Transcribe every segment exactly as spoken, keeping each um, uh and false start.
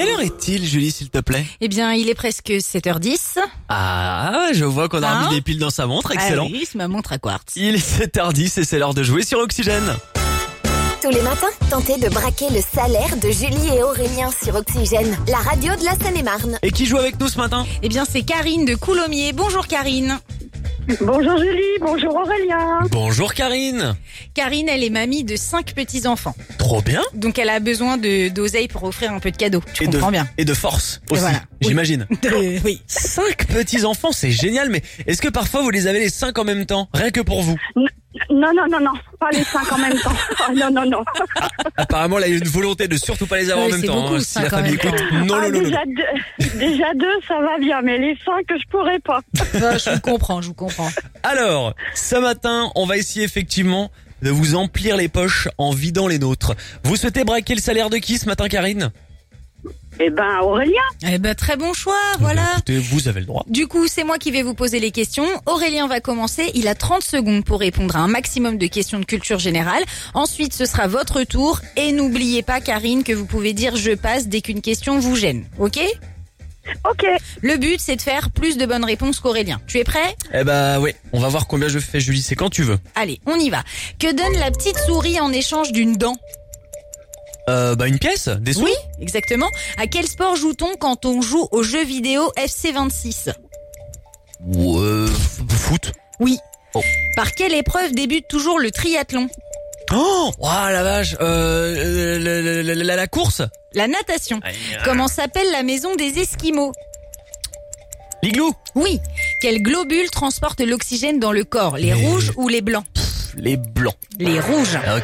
Quelle heure est-il, Julie, s'il te plaît? Eh bien, il est presque sept heures dix. Ah, je vois qu'on a Hein remis des piles dans sa montre, excellent. Ah oui, c'est ma montre à quartz. Il est sept heures dix et c'est l'heure de jouer sur Oxygène. Tous les matins, tentez de braquer le salaire de Julie et Aurélien sur Oxygène, la radio de la Seine-et-Marne. Et qui joue avec nous ce matin? Eh bien, c'est Karine de Coulommiers. Bonjour Karine. Bonjour Julie, bonjour Aurélien. Bonjour Karine. Karine, elle est mamie de cinq petits-enfants. Trop bien. Donc, elle a besoin de d'oseille pour offrir un peu de cadeaux. Tu et comprends de, bien. Et de force aussi, voilà. Oui. j'imagine. Euh, oui. Cinq petits-enfants, c'est génial, mais est-ce que parfois vous les avez les cinq en même temps? Rien que pour vous? Non, non, non, non, pas les cinq en même temps. Oh, non, non, non. Ah, apparemment, là, il y a une volonté de surtout pas les avoir Oui, en même c'est temps. beaucoup, hein, si cinq la en famille même écoute. temps. Non, Ah, non, non, déjà, non. Deux, déjà deux, ça va bien, mais les cinq, je pourrais pas. Ah, je vous comprends, je vous comprends. Alors, ce matin, on va essayer effectivement de vous emplir les poches en vidant les nôtres. Vous souhaitez braquer le salaire de qui ce matin, Karine? Eh ben, Aurélien. Eh ben, très bon choix, voilà. Écoutez, vous avez le droit. Du coup, c'est moi qui vais vous poser les questions. Aurélien va commencer. Il a trente secondes pour répondre à un maximum de questions de culture générale. Ensuite, ce sera votre tour. Et n'oubliez pas, Karine, que vous pouvez dire « je passe » dès qu'une question vous gêne. Ok ? Ok. Le but, c'est de faire plus de bonnes réponses qu'Aurélien. Tu es prêt ? Eh ben, oui. On va voir combien je fais, Julie. C'est quand tu veux. Allez, on y va. Que donne la petite souris en échange d'une dent ? Euh, bah, une pièce? Des sous? Oui, exactement. À quel sport joue-t-on quand on joue au jeu vidéo F C vingt-six ? Ou, euh, foot. Oui. Oh. Par quelle épreuve débute toujours le triathlon ? Oh! Ouah, la vache. Euh, la, la, la, la, la course? La natation. Comment s'appelle la maison des Esquimaux ? L'igloo? Oui. Quel globule transporte l'oxygène dans le corps ? Les Les- rouges ou les blancs ? Les blancs. Les rouges. Ah, ok.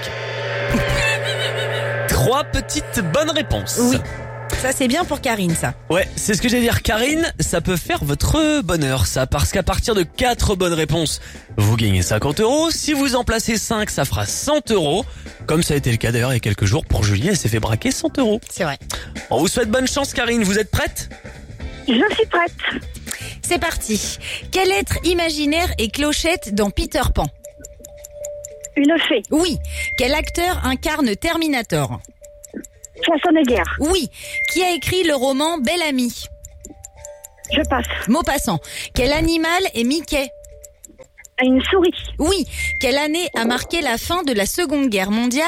Trois petites bonnes réponses. Oui. Ça, c'est bien pour Karine, ça. Ouais, c'est ce que j'allais dire. Karine, ça peut faire votre bonheur, ça, parce qu'à partir de quatre bonnes réponses, vous gagnez cinquante euros. Si vous en placez cinq, ça fera cent euros. Comme ça a été le cas d'ailleurs il y a quelques jours pour Julie, elle s'est fait braquer cent euros. C'est vrai. On vous souhaite bonne chance, Karine. Vous êtes prête? Je suis prête. C'est parti. Quel être imaginaire est Clochette dans Peter Pan ? Une fée. Oui. Quel acteur incarne Terminator ? Schwarzenegger. Oui. Qui a écrit le roman Belle Amie ? Je passe. Maupassant. Quel animal est Mickey ? Une souris. Oui. Quelle année a marqué la fin de la Seconde Guerre mondiale ?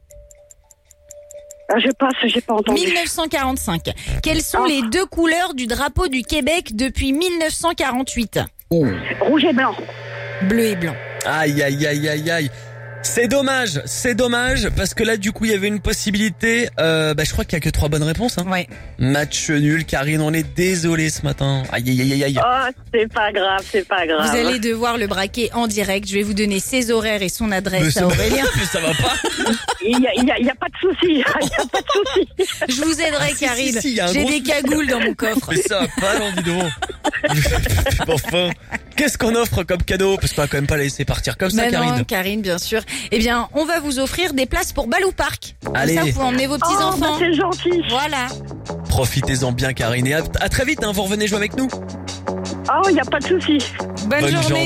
Ah, je passe, j'ai pas entendu. mille neuf cent quarante-cinq. Quelles sont Oh. les deux couleurs du drapeau du Québec depuis mille neuf cent quarante-huit ? Rouge et blanc. Bleu et blanc. Aïe, aïe, aïe, aïe, aïe. C'est dommage, c'est dommage, parce que là, du coup, il y avait une possibilité. Euh, bah, je crois qu'il y a que trois bonnes réponses. Hein. Ouais. Match nul, Karine, on est désolé ce matin. Aïe, aïe, aïe, aïe. Oh, c'est pas grave, c'est pas grave. Vous allez devoir le braquer en direct. Je vais vous donner ses horaires et son Mais adresse ça- à Aurélien. Mais ça va pas. Il y a, il y a, il y a pas de souci. Il y a pas de souci. Je vous aiderai, Ah, si, Karine. si, si, il y a un J'ai gros des souci. cagoules dans mon coffre. Mais ça va pas, non, dis donc. Enfin, qu'est-ce qu'on offre comme cadeau? Parce qu'on va quand même pas la laisser partir comme ça, Mais Karine. non, Karine, bien sûr. Eh bien, on va vous offrir des places pour Balou Park. Comme Allez. ça, vous pouvez emmener vos Oh, bah, petits-enfants. c'est gentil. Voilà. Profitez-en bien, Karine. Et à, à très vite, hein, vous revenez jouer avec nous. Oh, il y a pas de souci. Bonne, Bonne journée. journée.